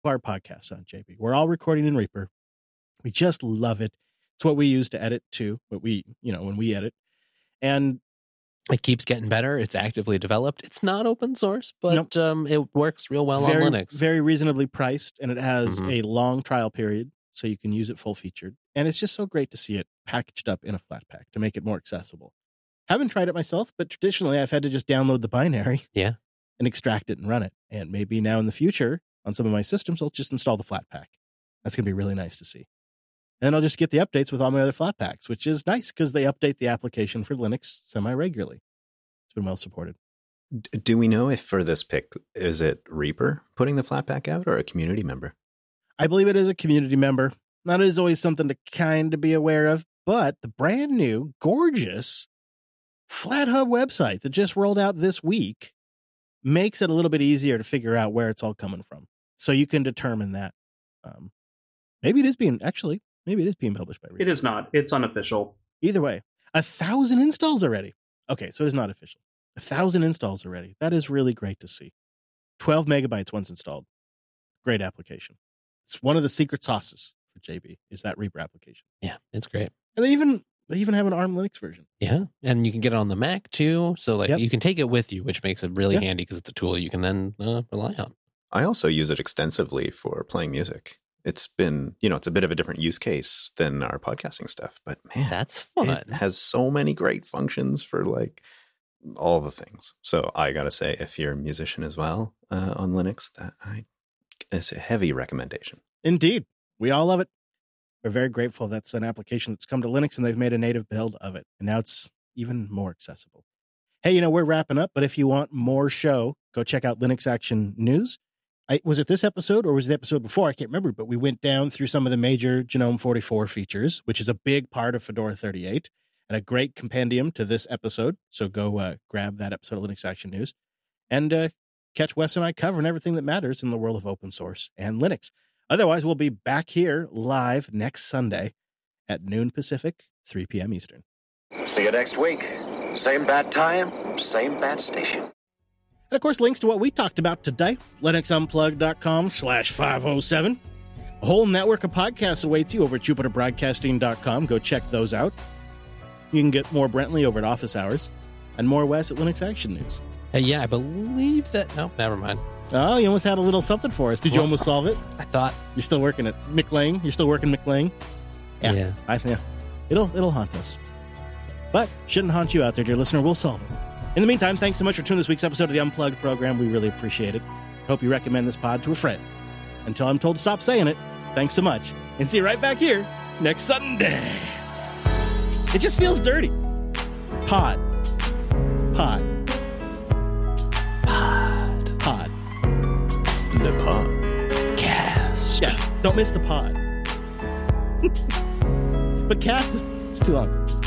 our podcasts on, JB. We're all recording in Reaper. We just love it. It's what we use to edit too, when we edit. And it keeps getting better. It's actively developed. It's not open source, but it works real well on Linux. Very reasonably priced, and it has a long trial period, so you can use it full featured. And it's just so great to see it packaged up in a Flatpak to make it more accessible. Haven't tried it myself, but traditionally I've had to just download the binary and extract it and run it. And maybe now in the future, on some of my systems, I'll just install the Flatpak. That's going to be really nice to see. And I'll just get the updates with all my other Flatpaks, which is nice because they update the application for Linux semi-regularly. It's been well supported. Do we know if for this pick, is it Reaper putting the Flatpak out or a community member? I believe it is a community member. That is always something to kind of be aware of, but the brand new, gorgeous FlatHub website that just rolled out this week makes it a little bit easier to figure out where it's all coming from. So you can determine that. Maybe it is being published by Reaper. It is not. It's unofficial. Either way, 1,000 installs already. Okay, so it is not official. 1,000 installs already. That is really great to see. 12 megabytes once installed. Great application. It's one of the secret sauces for JB is that Reaper application. Yeah, it's great. And they even have an ARM Linux version. Yeah, and you can get it on the Mac too. So you can take it with you, which makes it really handy because it's a tool you can then rely on. I also use it extensively for playing music. It's been, it's a bit of a different use case than our podcasting stuff, but man, that's fun. It has so many great functions for like all the things. So I got to say, if you're a musician as well on Linux, it's a heavy recommendation. Indeed. We all love it. We're very grateful. That's an application that's come to Linux and they've made a native build of it. And now it's even more accessible. Hey, we're wrapping up, but if you want more show, go check out Linux Action News. Was it this episode or was it the episode before? I can't remember, but we went down through some of the major GNOME 44 features, which is a big part of Fedora 38 and a great compendium to this episode. So go grab that episode of Linux Action News and catch Wes and I covering everything that matters in the world of open source and Linux. Otherwise, we'll be back here live next Sunday at noon Pacific, 3 p.m. Eastern. See you next week. Same bad time, same bad station. And of course, links to what we talked about today, linuxunplugged.com/507. A whole network of podcasts awaits you over at jupiterbroadcasting.com. Go check those out. You can get more Brentley over at Office Hours and more Wes at Linux Action News. Yeah, I believe that. No, never mind. Oh, you almost had a little something for us. Did you almost solve it? I thought. You're still working at McLean? You're still working McLean? Yeah. It'll haunt us. But shouldn't haunt you out there, dear listener. We'll solve it. In the meantime, thanks so much for tuning this week's episode of the Unplugged program. We really appreciate it. Hope you recommend this pod to a friend. Until I'm told to stop saying it, thanks so much. And see you right back here next Sunday. It just feels dirty. Pod. The podcast. Yeah, don't miss the pod. But cast is too long.